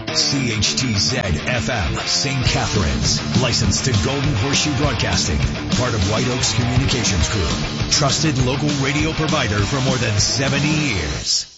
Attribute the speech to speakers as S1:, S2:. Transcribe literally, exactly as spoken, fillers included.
S1: C H T Z F M, Saint Catharines. Licensed to Golden Horseshoe Broadcasting. Part of White Oaks Communications Group. Trusted local radio provider for more than seventy years.